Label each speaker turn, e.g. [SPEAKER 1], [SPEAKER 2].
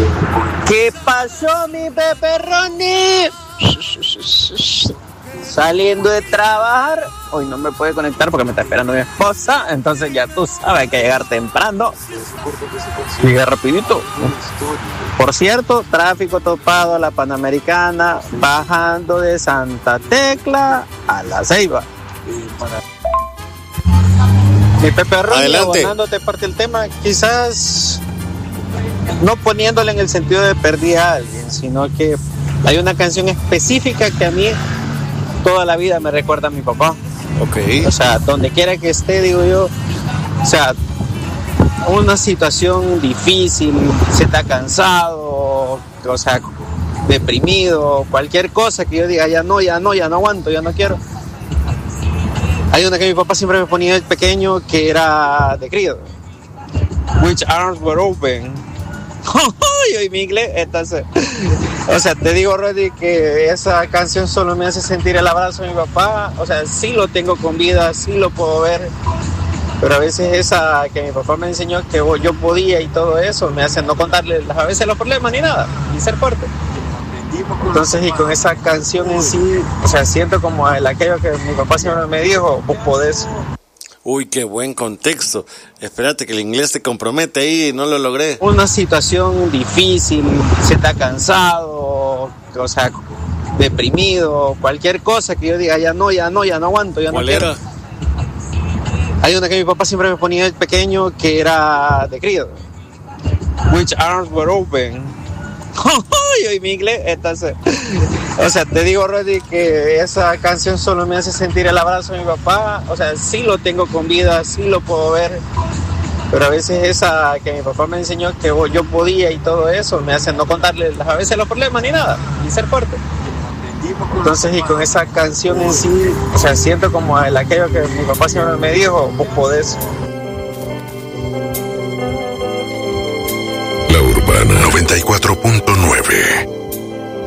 [SPEAKER 1] ¿Qué pasó, mi pepperoni? Saliendo de trabajar, hoy no me puede conectar porque me está esperando mi esposa, entonces ya tú sabes que llegar temprano. Llega rapidito. Por cierto, tráfico topado a la Panamericana, bajando de Santa Tecla a La Ceiba. Mi pepperoni, abonándote parte del tema, quizás no poniéndole en el sentido de perdí a alguien, sino que hay una canción específica que a mí toda la vida me recuerda a mi papá.
[SPEAKER 2] Ok.
[SPEAKER 1] O sea, donde quiera que esté, digo yo, o sea, una situación difícil, se está cansado, o sea, deprimido, cualquier cosa que yo diga, ya no aguanto, ya no quiero. Hay una que mi papá siempre me ponía de pequeño que era de Creed. Which arms were open. Y mi inglés, entonces, o sea, te digo, Roddy, que esa canción solo me hace sentir el abrazo de mi papá. O sea, sí lo tengo con vida, sí lo puedo ver, pero a veces esa que mi papá me enseñó que yo podía y todo eso me hace no contarle a veces los problemas ni nada, ni ser fuerte. Entonces, y con esa canción en sí, o sea, siento como aquello que mi papá siempre me dijo, vos podés.
[SPEAKER 2] Uy, qué buen contexto. Espérate que el inglés te compromete ahí, no lo logré.
[SPEAKER 1] Una situación difícil, se está cansado, o sea, deprimido, cualquier cosa que yo diga, ya no aguanto, ya no quiero. Hay una que mi papá siempre me ponía de pequeño que era de Creed. Which arms were open. Y mi inglés, entonces, o sea, te digo, Roddy, que esa canción solo me hace sentir el abrazo de mi papá. O sea, sí lo tengo con vida, sí lo puedo ver, pero a veces esa que mi papá me enseñó que yo podía y todo eso me hace no contarle a veces los problemas ni nada, ni ser fuerte. Entonces, y con esa canción en sí, o sea, siento como aquello que mi papá siempre me dijo, vos podés.
[SPEAKER 3] La Urbana 94.9